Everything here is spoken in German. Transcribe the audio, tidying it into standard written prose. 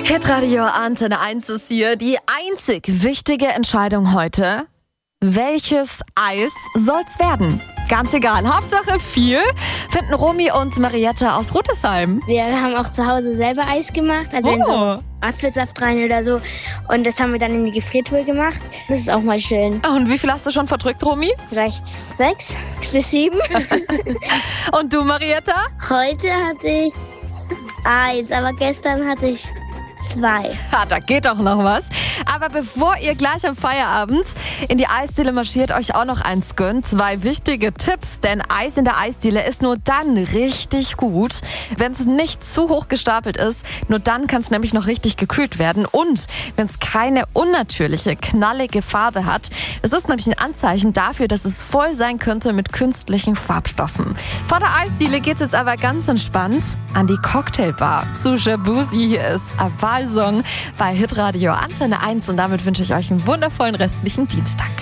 Hitradio Antenne 1 ist hier. Die einzig wichtige Entscheidung heute: welches Eis soll's werden? Ganz egal. Hauptsache viel finden Romy und Marietta aus Rüdesheim. Wir haben auch zu Hause selber Eis gemacht, also in so Apfelsaft rein oder so. Und das haben wir dann in die Gefriertruhe gemacht. Das ist auch mal schön. Und wie viel hast du schon verdrückt, Romy? Vielleicht 6 bis 7. Und du, Marietta? Heute hatte ich 1, aber gestern hatte ich 2. Da geht doch noch was. Aber bevor ihr gleich am Feierabend in die Eisdiele marschiert, euch auch noch eins gönnt. 2 wichtige Tipps, denn Eis in der Eisdiele ist nur dann richtig gut, wenn es nicht zu hoch gestapelt ist. Nur dann kann es nämlich noch richtig gekühlt werden. Und wenn es keine unnatürliche, knallige Farbe hat. Es ist nämlich ein Anzeichen dafür, dass es voll sein könnte mit künstlichen Farbstoffen. Vor der Eisdiele geht's jetzt aber ganz entspannt an die Cocktailbar. Zu Shabuzi. Hier ist Avalsong bei Hitradio Antenne 1 und damit wünsche ich euch einen wundervollen restlichen Dienstag.